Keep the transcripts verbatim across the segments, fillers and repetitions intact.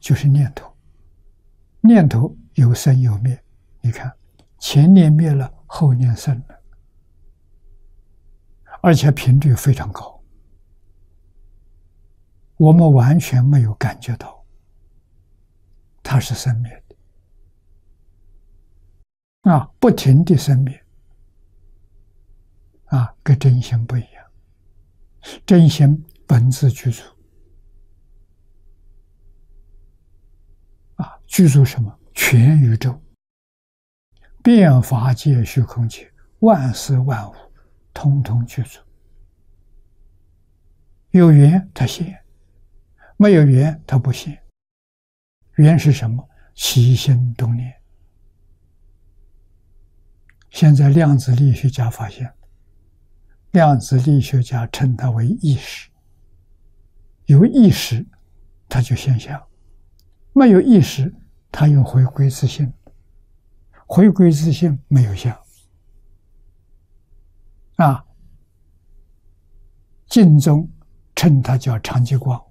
就是念头，念头有生有灭。你看，前念灭了，后念生了，而且频率非常高，我们完全没有感觉到它是生灭的啊，不停的生灭啊，跟真心不一样。真心本自具足啊，具足什么？全宇宙、遍法界、虚空界，万事万物，通通具足。有缘它现，没有缘它不现。缘是什么？起心动念。现在量子力学家发现，量子力学家称它为意识。有意识，它就现象；没有意识，它又回归自性。回归自性，没有相。啊，净宗称它叫常寂光。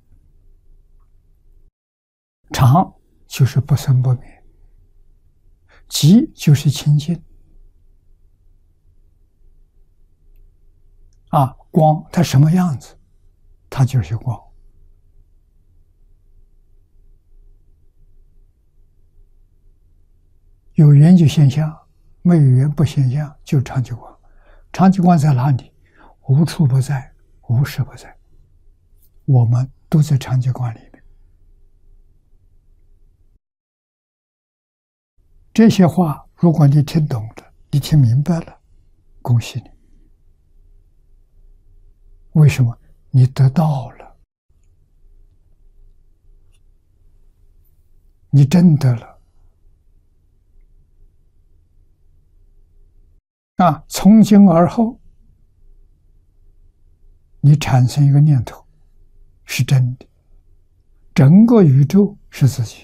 常就是不生不灭，寂就是清净。啊，光它什么样子？它就是光。有缘就现象，没有缘不现象，就是常寂光。常寂光在哪里？无处不在，无时不在。我们都在常寂光里面。这些话，如果你听懂了，你听明白了，恭喜你。为什么？你得到了，你真得了。啊，从今而后，你产生一个念头，是真的，整个宇宙是自己，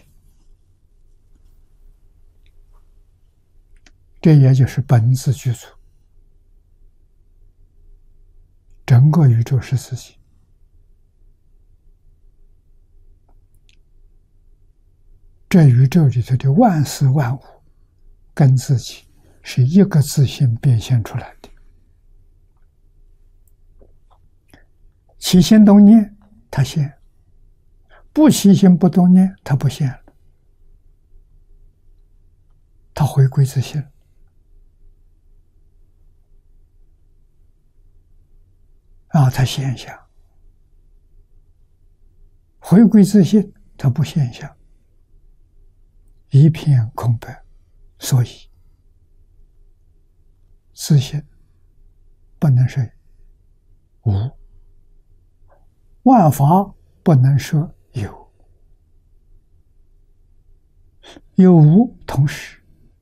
这也就是本自具足，整个宇宙是自己。这宇宙里头的万事万物，跟自己是一个自性变现出来的。起心动念，它现；不起心不动念，它不现了。它回归自性。啊，它现象；回归自性，它不现象，一片空白。所以自性不能是无，万法不能说有，有无同时。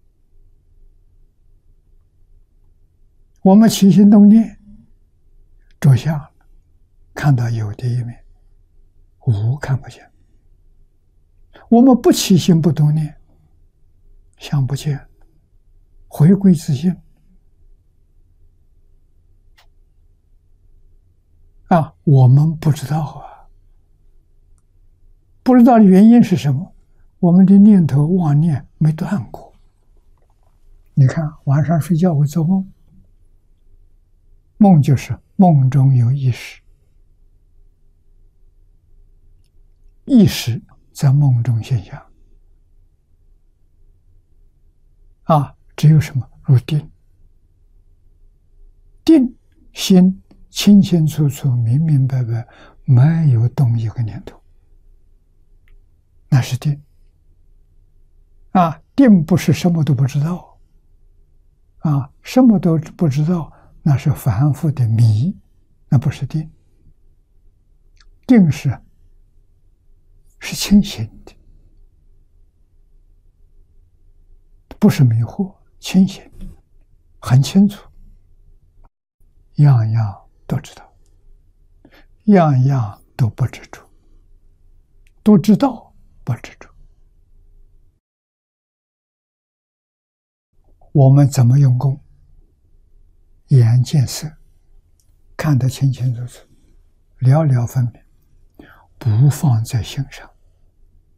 我们起心动念着相了，看到有的一面，无看不见。我们不起心不动念，相不见，回归自性。啊，我们不知道啊，不知道的原因是什么？我们的念头妄念没断过。你看，晚上睡觉会做梦，梦就是梦中有意识，意识在梦中现象。啊，只有什么？入定，定心清清楚楚、明明白白，没有动一个念头，那是定。啊，定不是什么都不知道，啊，什么都不知道，那是凡夫的迷，那不是定。定是是清醒的，不是迷惑，清醒，很清楚，样样都知道，样样都不执着，都知道不执着。我们怎么用功？眼见色，看得清清楚楚，了了分明，不放在心上。